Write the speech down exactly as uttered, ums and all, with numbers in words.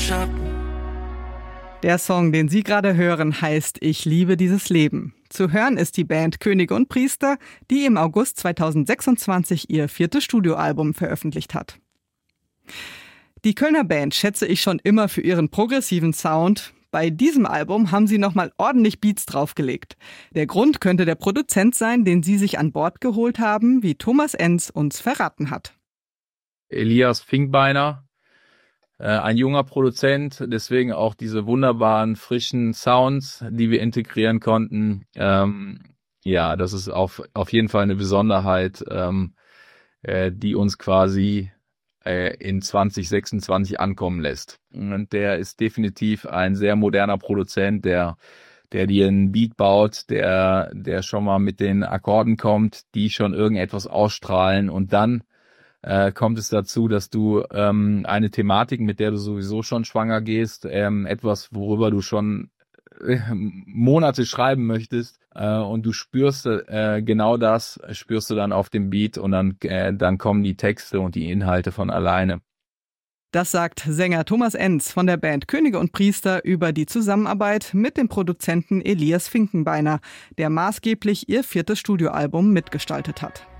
Schatten. Der Song, den Sie gerade hören, heißt Ich liebe dieses Leben. Zu hören ist die Band Könige und Priester, die im August zweitausendsechsundzwanzig ihr viertes Studioalbum veröffentlicht hat. Die Kölner Band schätze ich schon immer für ihren progressiven Sound. Bei diesem Album haben sie nochmal ordentlich Beats draufgelegt. Der Grund könnte der Produzent sein, den sie sich an Bord geholt haben, wie Thomas Enz uns verraten hat. Elias Finkbeiner. Ein junger Produzent, deswegen auch diese wunderbaren, frischen Sounds, die wir integrieren konnten. Ähm, ja, das ist auf, auf jeden Fall eine Besonderheit, ähm, äh, die uns quasi äh, in zwanzig sechsundzwanzig ankommen lässt. Und der ist definitiv ein sehr moderner Produzent, der, der dir einen Beat baut, der, der schon mal mit den Akkorden kommt, die schon irgendetwas ausstrahlen, und dann Äh, kommt es dazu, dass du ähm, eine Thematik, mit der du sowieso schon schwanger gehst, ähm, etwas, worüber du schon äh, Monate schreiben möchtest, äh, und du spürst äh, genau das, spürst du dann auf dem Beat, und dann, äh, dann kommen die Texte und die Inhalte von alleine. Das sagt Sänger Thomas Enz von der Band Könige und Priester über die Zusammenarbeit mit dem Produzenten Elias Finkenbeiner, der maßgeblich ihr viertes Studioalbum mitgestaltet hat.